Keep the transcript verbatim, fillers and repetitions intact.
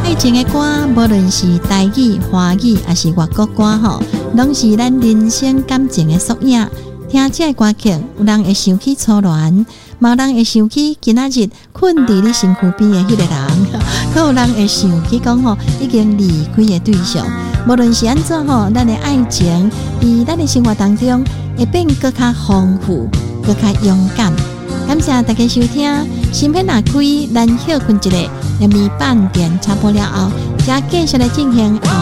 爱情的歌，无论是台语、华语还是外国歌吼，拢是咱人生感情的缩影。听这个歌曲，有人会想起初恋，有人会想起今仔日困伫你身躯边的迄个人，还有人会想起讲吼已经离开的对象。无论是安怎吼，咱的爱情伫咱的生活当中会变更加丰富、更加勇敢。感谢大家收听，新片若开，咱休困一下，连咪半点插播了后，才继续来进行。